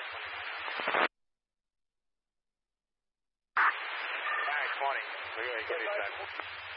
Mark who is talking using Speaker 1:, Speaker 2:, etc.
Speaker 1: Alright, 20. We're going to get it done.